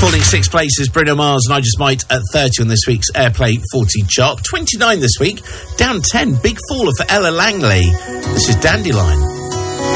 Falling 6 places, Bruno Mars and I Just Might at 30 on this week's Airplay 40 chart. 29 this week, down 10. Big faller for Ella Langley. This is Dandelion.